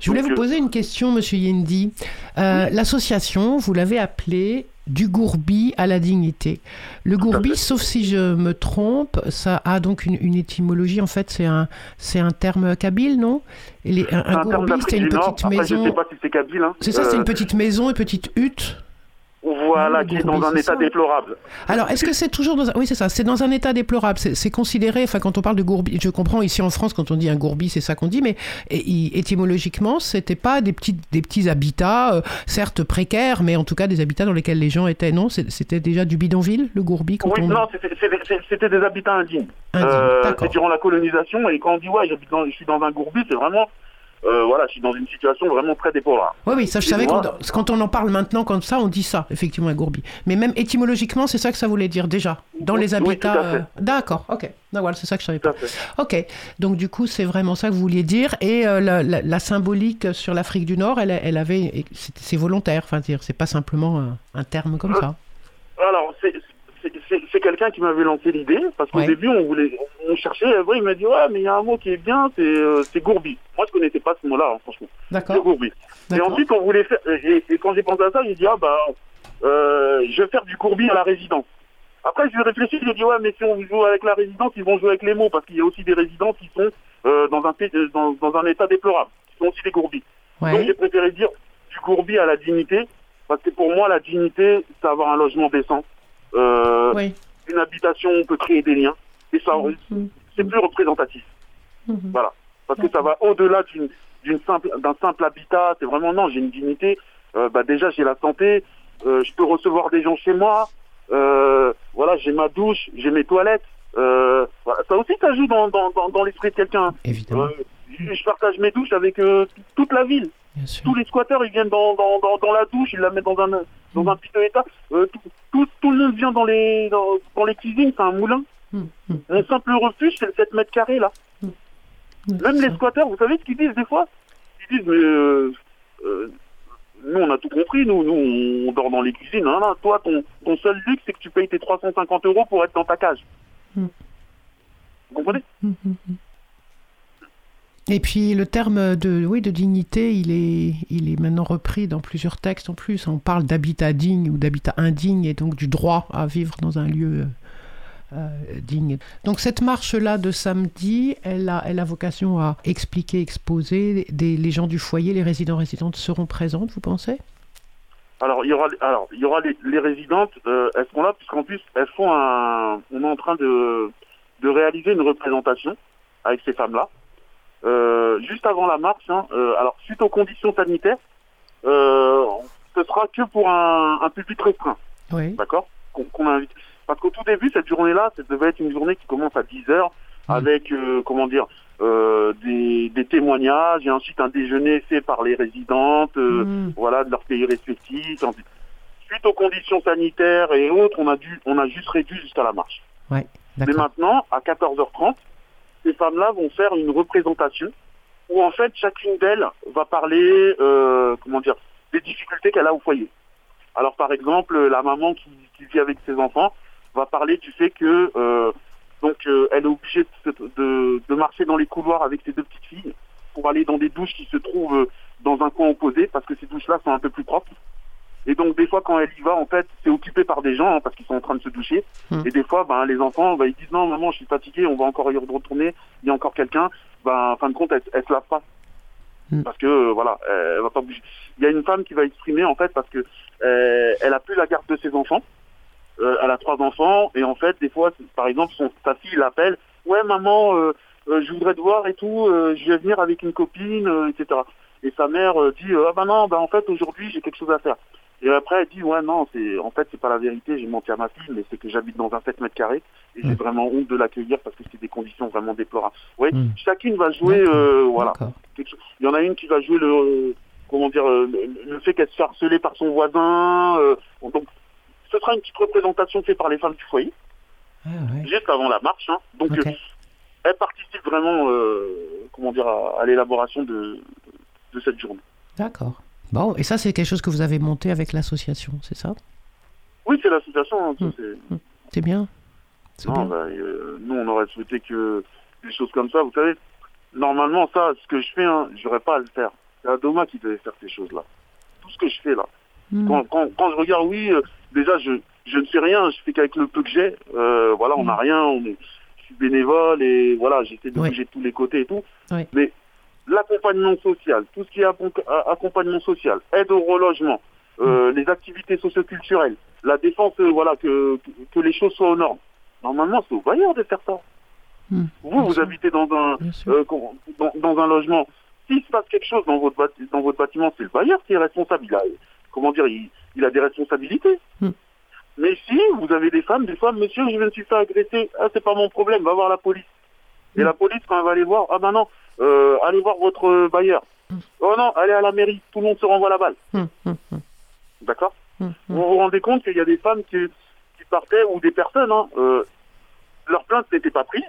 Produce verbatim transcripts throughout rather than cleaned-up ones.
Je voulais Donc, vous poser une question, Monsieur Yendi. Euh, oui. L'association, vous l'avez appelée du gourbi à la dignité. Le gourbi, sauf si je me trompe, ça a donc une, une étymologie. En fait, c'est un, c'est un terme kabyle, non? Et les, un, un, un gourbi, c'est une petite Après, maison. Je ne sais pas si c'est kabyle. Hein. C'est ça, euh... c'est une petite maison, une petite hutte. Voilà, mmh, qui est dans un état ça. déplorable. Alors, est-ce que c'est toujours dans un... Oui, c'est ça, c'est dans un état déplorable. C'est, c'est considéré, enfin, quand on parle de gourbi, je comprends ici en France, quand on dit un gourbi, c'est ça qu'on dit, mais et, étymologiquement, c'était pas des petits, des petits habitats, euh, certes précaires, mais en tout cas des habitats dans lesquels les gens étaient, non? C'était déjà du bidonville, le gourbi quand Oui, on... non, c'était, c'était, c'était des habitats indignes. Indignes, euh, d'accord. C'est durant la colonisation, et quand on dit, ouais, j'habite dans, je suis dans un gourbi, c'est vraiment... Euh, voilà, je suis dans une situation vraiment très déplorable. Oui, oui, ça je et savais, moi, quand, quand on en parle maintenant comme ça, on dit ça, effectivement, un gourbi. Mais même étymologiquement, c'est ça que ça voulait dire déjà, dans les habitats... Oui, tout à fait. Euh... D'accord, ok. Non, voilà, c'est ça que je savais pas. Ok, donc du coup, c'est vraiment ça que vous vouliez dire. Et euh, la, la, la symbolique sur l'Afrique du Nord, elle, elle avait... C'est, c'est volontaire, enfin, c'est pas simplement un, un terme comme euh, ça. Alors, c'est... C'est, c'est quelqu'un qui m'avait lancé l'idée, parce qu'au ouais. début, on voulait, on cherchait, ouais, il m'a dit, ouais, mais il y a un mot qui est bien, c'est, euh, c'est gourbi. Moi, je connaissais pas ce mot-là, hein, franchement. D'accord. C'est gourbi. D'accord. Et ensuite, on voulait faire, et, et quand j'ai pensé à ça, j'ai dit, ah, bah, euh, je vais faire du gourbi à la résidence. Après, je vais réfléchir, j'ai dit, ouais, mais si on joue avec la résidence, ils vont jouer avec les mots, parce qu'il y a aussi des résidents qui sont, euh, dans un, dans, dans un état déplorable, qui sont aussi des gourbis. Ouais. Donc, j'ai préféré dire du gourbi à la dignité, parce que pour moi, la dignité, c'est avoir un logement décent. Euh, oui. Une habitation, on peut créer des liens, et ça, mmh. c'est plus représentatif. Mmh. Voilà. Parce que ça va au-delà d'une, d'une simple, d'un simple habitat, c'est vraiment, non, j'ai une dignité, euh, bah déjà, j'ai la santé, euh, je peux recevoir des gens chez moi, euh, voilà, j'ai ma douche, j'ai mes toilettes, euh, voilà. Ça aussi, ça joue dans, dans, dans, dans l'esprit de quelqu'un. Évidemment. Euh, je partage mes douches avec euh, toute la ville. Tous les squatteurs, ils viennent dans, dans, dans, dans la douche, ils la mettent dans un, dans mmh. un piteux état. Euh, tout, tout, tout le monde vient dans les, dans, dans les cuisines, c'est un moulin. Mmh. Un simple refuge, c'est le sept mètres carrés, là. Mmh. Même les squatteurs, vous savez ce qu'ils disent des fois? Ils disent, mais euh, euh, nous, on a tout compris, nous, nous, on dort dans les cuisines. Non, non, toi, ton, ton seul luxe, c'est que tu payes tes trois cent cinquante euros pour être dans ta cage. Mmh. Vous comprenez? Et puis le terme de, oui, de dignité, il est, il est maintenant repris dans plusieurs textes en plus. On parle d'habitat digne ou d'habitat indigne et donc du droit à vivre dans un lieu euh, digne. Donc cette marche-là de samedi, elle a, elle a vocation à expliquer, exposer. Des, les gens du foyer, les résidents résidentes seront présentes, vous pensez? Alors il y aura, alors il y aura les, les résidentes, euh, elles seront là puisqu'en plus elles font un, on est en train de, de réaliser une représentation avec ces femmes-là. Euh, juste avant la marche, hein, euh, alors suite aux conditions sanitaires, euh, ce sera que pour un, un public restreint, oui. D'accord, qu'on, qu'on invite. Parce qu'au tout début, cette journée-là, ça devait être une journée qui commence à dix heures, mmh. avec, euh, comment dire, euh, des, des témoignages, et ensuite un déjeuner fait par les résidentes, euh, mmh. voilà, de leur pays respectifs. Suite aux conditions sanitaires et autres, on a dû, on a juste réduit jusqu'à la marche. Ouais, mais maintenant, à quatorze heures trente, ces femmes-là vont faire une représentation où en fait chacune d'elles va parler, euh, comment dire, des difficultés qu'elle a au foyer. Alors par exemple, la maman qui, qui vit avec ses enfants va parler du fait que euh, donc euh, elle est obligée de, de, de marcher dans les couloirs avec ses deux petites filles pour aller dans des douches qui se trouvent dans un coin opposé parce que ces douches-là sont un peu plus propres. Et donc des fois quand elle y va, en fait, c'est occupé par des gens hein, parce qu'ils sont en train de se doucher. Mmh. Et des fois, ben les enfants, ben, ils disent non maman, je suis fatigué, on va encore y retourner, il y a encore quelqu'un. Ben en fin de compte, elle, elle se lave pas mmh. parce que euh, voilà, elle va pas bouger. Il y a une femme qui va exprimer en fait parce que euh, elle a plus la garde de ses enfants. Euh, elle a trois enfants et en fait des fois, par exemple, son, sa fille l'appelle, ouais maman, euh, euh, je voudrais te voir et tout, euh, je vais venir avec une copine, euh, et cetera. Et sa mère euh, dit ah ben non, ben en fait aujourd'hui j'ai quelque chose à faire. Et après, elle dit, ouais, non, c'est, en fait, c'est pas la vérité, j'ai menti à ma fille, mais c'est que j'habite dans un sept mètres carrés, et mmh. j'ai vraiment honte de l'accueillir parce que c'est des conditions vraiment déplorables. Oui, mmh. chacune va jouer, euh, voilà. Quelque chose. Il y en a une qui va jouer le, euh, comment dire, euh, le, le fait qu'elle se fait harceler par son voisin, euh, donc, ce sera une petite représentation faite par les femmes du foyer, ah, ouais. juste avant la marche, hein. Donc, okay. euh, elle participe vraiment, euh, comment dire, à, à l'élaboration de, de cette journée. D'accord. Bon, et ça, c'est quelque chose que vous avez monté avec l'association, c'est ça? Oui, c'est l'association. Hein, mmh. c'est... c'est bien. C'est non, bien. Bah, euh, nous, on aurait souhaité que des choses comme ça, vous savez, normalement, ça, ce que je fais, hein, j'aurais pas à le faire. C'est Adoma qui devait faire ces choses-là. Tout ce que je fais là. Mm. Quand, quand, quand je regarde, oui, euh, déjà, je, je ne fais rien, je fais qu'avec le peu que j'ai. Euh, voilà, on n'a Mm. rien, on est, je suis bénévole et voilà, j'essaie de Ouais. bouger de tous les côtés et tout. Ouais. Mais l'accompagnement social, tout ce qui est accom- accompagnement social, aide au relogement, euh, les activités socioculturelles, la défense, euh, voilà, que, que, que les choses soient aux normes. Normalement, c'est au bailleur de faire ça. Mm. Vous, Bien vous sûr. habitez dans un, Bien sûr. euh, com- dans, dans un logement. S'il se passe quelque chose dans votre, bâti- dans votre bâtiment, c'est le bailleur qui est responsable. Il a, comment dire, il, il a des responsabilités. Mm. Mais si vous avez des femmes, des femmes, monsieur, je me suis fait agresser, ah, c'est pas mon problème, va voir la police. Et Mm. la police, quand elle va aller voir, ah ben non, euh, allez voir votre euh, bailleur. Mm. Oh non, allez à la mairie, tout le monde se renvoie la balle. Mm. Mm. Mm. D'accord? Mm. Vous vous rendez compte qu'il y a des femmes qui, qui partaient, ou des personnes, hein, euh, leur plainte n'était pas prise.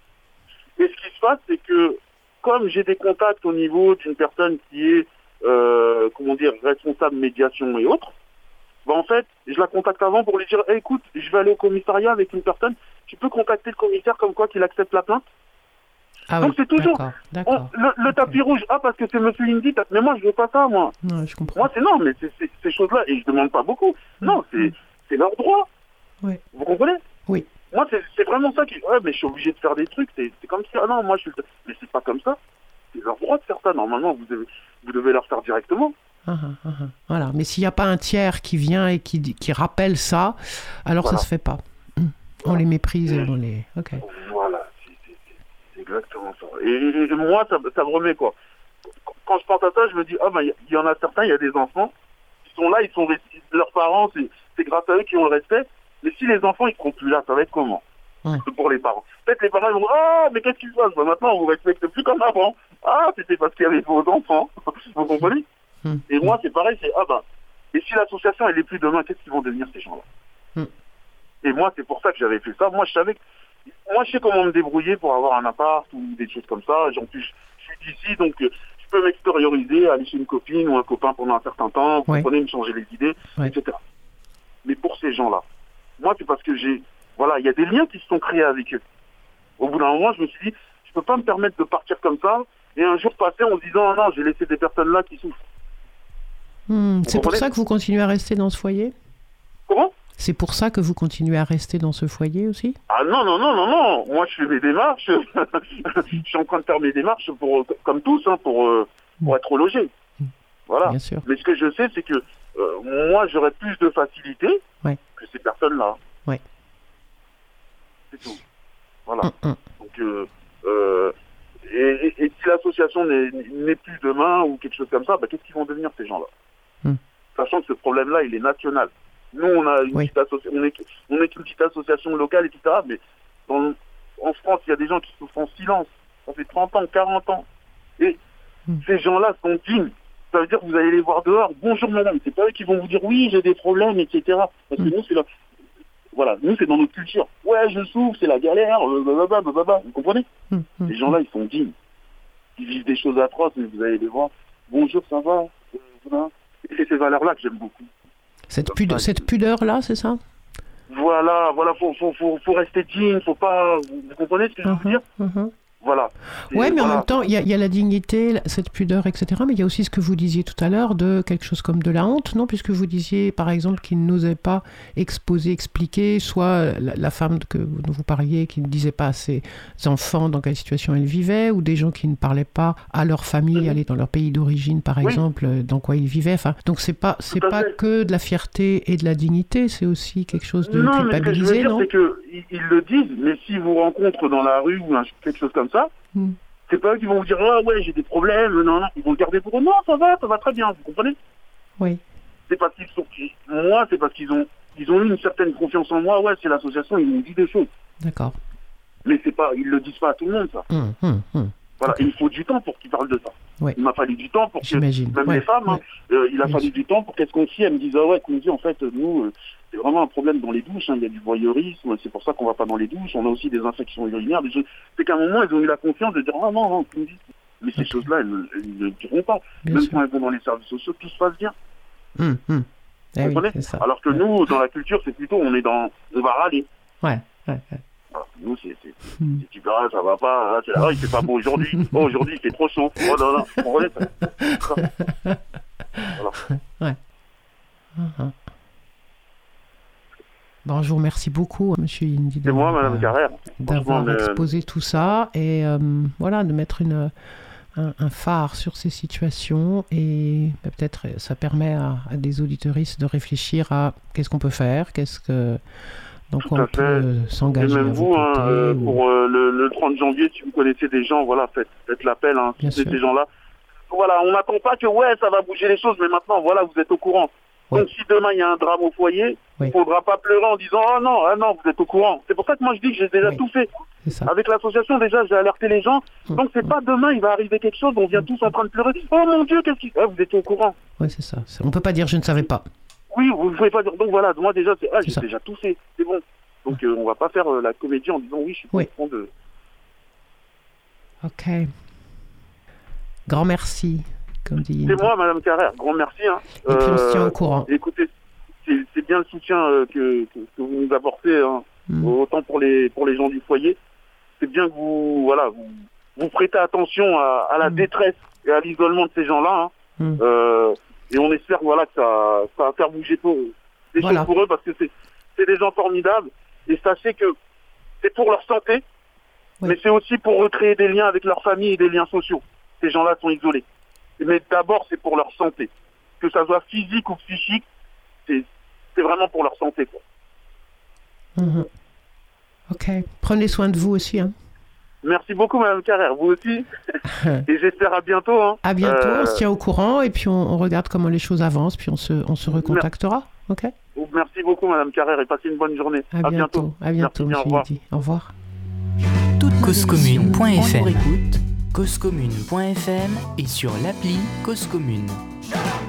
Et ce qui se passe, c'est que, comme j'ai des contacts au niveau d'une personne qui est, euh, comment dire, responsable médiation et autres, ben en fait, je la contacte avant pour lui dire, hey, écoute, je vais aller au commissariat avec une personne, tu peux contacter le commissaire comme quoi qu'il accepte la plainte. Ah Donc oui, c'est toujours d'accord, on- d'accord. le, le Ok. tapis rouge, ah parce que c'est monsieur Indy, mais moi je veux pas ça, moi. Ouais, je comprends. Moi c'est non, mais c'est c'est- ces choses-là, et je demande pas beaucoup. Non, c'est c'est leur droit. Ouais. Vous comprenez? Oui. Moi, c'est c'est vraiment ça qui... Ouais, mais je suis obligé de faire des trucs, c'est c'est comme ça. Ah non, moi, je suis... Mais c'est pas comme ça. C'est leur droit de faire ça. Normalement, vous devez, vous devez leur faire directement. Ah, ah, ah, ah. Voilà, mais s'il n'y a pas un tiers qui vient et qui, dit- qui rappelle ça, alors Voilà. ça se fait pas. Mm. On Voilà. les méprise et on les... Ok. Voilà, c'est c'est- c'est- c'est exactement ça. Et, et- et moi, ça, ça me remet quoi. Quand je pense à ça, je me dis, ah ben, il y, y en a certains, il y a des enfants, qui sont là, ils sont restés... Leurs parents, c'est c'est grâce à eux qui ont le respect. Mais si les enfants, ils seront plus là, ça va être comment? Ouais. Pour les parents. Peut-être les parents ils vont dire, ah, mais qu'est-ce qui se passe? Ben, maintenant, on vous respecte plus comme avant. Ah, c'était parce qu'il y avait vos enfants. Vous comprenez? Mm. Et moi, c'est pareil, c'est, ah ben, et si l'association, elle est plus demain, qu'est-ce qu'ils vont devenir, ces gens-là? Mm. Et moi, c'est pour ça que j'avais fait ça. Moi, je savais que, moi, je sais comment me débrouiller pour avoir un appart ou des choses comme ça. En plus, je suis d'ici, donc, euh, je peux m'extérioriser, aller chez une copine ou un copain pendant un certain temps, vous Ouais. comprenez, me changer les idées, Ouais. et cetera. Mais pour ces gens-là, moi, c'est parce que j'ai, voilà, il y a des liens qui se sont créés avec eux. Au bout d'un moment, je me suis dit, je peux pas me permettre de partir comme ça et un jour passer en se disant, ah non, j'ai laissé des personnes là qui souffrent. Mm. C'est pour comprenez ça que vous continuez à rester dans ce foyer? Comment? C'est pour ça que vous continuez à rester dans ce foyer aussi? Ah non, non, non, non, non. Moi, je fais mes démarches. Je suis en train de faire mes démarches pour, comme tous, hein, pour, euh, pour être logé. Voilà. Bien sûr. Mais ce que je sais, c'est que euh, moi, j'aurais plus de facilité Ouais. que ces personnes-là. Ouais. C'est tout. Voilà. Mm, mm. Donc, euh, euh, et, et- et si l'association n'est n'est plus demain ou quelque chose comme ça, bah, qu'est-ce qu'ils vont devenir ces gens-là? Hmm. Sachant que ce problème-là, il est national. Nous, on a une Oui. petite associ- on est, on est qu'une petite association locale, et cetera. Mais dans- en France, il y a des gens qui souffrent en silence. Ça fait trente ans, quarante ans. Et Hmm. ces gens-là sont dignes. Ça veut dire que vous allez les voir dehors. Bonjour madame. C'est pas eux qui vont vous dire oui, j'ai des problèmes, et cetera. Parce que Hmm. nous, c'est là. Voilà, nous, c'est dans notre culture. Ouais, je souffre, c'est la galère, euh, blablabla, blablabla. Vous comprenez? Mm, mm. Ces gens-là, ils sont dignes. Ils vivent des choses atroces, mais vous allez les voir. Bonjour, ça va? Euh, voilà. Et c'est ces valeurs-là que j'aime beaucoup. Cette, Comme pudeur, ça, cette il- pudeur-là, c'est ça? Voilà, voilà, faut, faut, faut, faut rester digne, faut pas... Vous, vous comprenez ce que je veux Mhm, dire? mhm. Voilà. Et Ouais, mais en voilà. même temps, il y, a- il y a la dignité, la- cette pudeur, et cetera. Mais il y a aussi ce que vous disiez tout à l'heure de quelque chose comme de la honte, non? Puisque vous disiez, par exemple, qu'il n'osait pas exposer, expliquer, soit la, la femme que, dont vous parliez qui ne disait pas à ses enfants dans quelle situation elle vivait, ou des gens qui ne parlaient pas à leur famille, Mhm. aller dans leur pays d'origine, par Oui. exemple, euh, dans quoi ils vivaient. Enfin, donc c'est pas, c'est Tout à pas fait. que de la fierté et de la dignité, c'est aussi quelque chose de Non, mais ce que je veux culpabilisé, dire, non? c'est qu'ils ils le disent, mais s'ils vous rencontrent dans la rue ou un- quelque chose comme ça, Mm. c'est pas eux qui vont vous dire « Ah ouais, j'ai des problèmes, non, non ». Ils vont le garder pour eux. Non, ça va, ça va très bien, vous comprenez? Oui. C'est parce qu'ils sont... Moi, c'est parce qu'ils ont, ils ont eu une certaine confiance en moi. Ouais, c'est l'association, ils m'ont dit des choses. D'accord. Mais c'est pas, ils le disent pas à tout le monde, ça. Hum, hum, hum. Voilà, Ok. et il faut du temps pour qu'ils parlent de ça. Ouais. Il m'a fallu du temps pour que, J'imagine. même Ouais, les femmes, hein, ouais. euh, il a Bien fallu sûr. du temps pour qu'elles se confient. Elles me disent, ah ouais, qu'on me dit, en fait, nous, euh, c'est vraiment un problème dans les douches, hein, il y a du voyeurisme, c'est pour ça qu'on va pas dans les douches, on a aussi des infections urinaires, des choses. C'est qu'à un moment, ils ont eu la confiance de dire, ah non, non, qu'on me dit. Mais ces Ok. choses-là, elles, ne- elles ne le diront pas. Bien Même sûr. quand elles vont dans les services sociaux, tout se passe bien. Hum, hum. Eh Vous oui, comprenez? c'est ça. Alors que Ouais. nous, dans la culture, c'est plutôt, on est dans, on va râler. Ouais, ouais, ouais. Voilà. Nous, c'est, c'est, mm. c'est, c'est ah, ça va pas, là, c'est, ah, il fait pas beau aujourd'hui, oh, aujourd'hui, il fait trop chaud. Oh non, non, on relève. Voilà. Ouais. Uh-huh. Bon, je vous remercie beaucoup, monsieur Indy. C'est moi, Madame euh, Carrère. D'avoir euh... exposé tout ça et euh, voilà, de mettre une, un, un phare sur ces situations et bah, peut-être ça permet à, à des auditeuristes de réfléchir à qu'est-ce qu'on peut faire, qu'est-ce que donc on peut euh, s'engager. Et même vous, hein, euh, ou... pour euh, le, le trente janvier, si vous connaissez des gens, voilà, faites, faites l'appel, hein, si c'est ces gens-là. Voilà, on n'attend pas que ouais, ça va bouger les choses, mais maintenant, voilà, vous êtes au courant. Oui. Donc si demain il y a un drame au foyer, oui. il ne faudra pas pleurer en disant oh non, ah non, vous êtes au courant. C'est pour ça que moi je dis que j'ai déjà oui. tout fait. Avec l'association déjà j'ai alerté les gens. Mmh. Donc c'est mmh. pas demain il va arriver quelque chose, on vient mmh. tous en train de pleurer. Oh mon Dieu, qu'est-ce qui ah, vous êtes au courant. Oui c'est ça. On peut pas dire je ne savais pas. Oui, vous ne pouvez pas dire. Donc voilà, moi déjà c'est ah, j'ai ça. déjà tout fait, c'est bon. Donc euh, on va pas faire euh, la comédie en disant oui je suis oui. au de. Ok. Grand merci. Comme dit c'est moi, Madame Carrère. Grand merci. Hein. Et puis on se tient au courant. Écoutez, c'est, c'est bien le soutien euh, que, que, que vous nous apportez, hein, mm. autant pour les pour les gens du foyer. C'est bien que vous voilà vous, vous prêtez attention à, à la mm. détresse et à l'isolement de ces gens-là. Hein. Mm. Euh, et on espère voilà que ça, ça va faire bouger pour, des voilà. choses pour eux parce que c'est c'est des gens formidables. Et sachez que c'est pour leur santé, oui. mais c'est aussi pour recréer des liens avec leur famille et des liens sociaux. Ces gens-là sont isolés. Mais d'abord, c'est pour leur santé. Que ça soit physique ou psychique, c'est, c'est vraiment pour leur santé. Quoi. Mmh. Ok. Prenez soin de vous aussi. Hein. Merci beaucoup, Madame Carrère. Vous aussi. Et j'espère à bientôt. Hein. À bientôt. Euh... On se tient au courant et puis on, on regarde comment les choses avancent. Puis on se, on se recontactera. Ok. Merci beaucoup, Madame Carrère. Et passez une bonne journée. À, à bientôt. bientôt. À bientôt, Merci, monsieur Eddy. Au revoir. Cause commune point f m. Cause commune point f m et sur l'appli Cause Commune.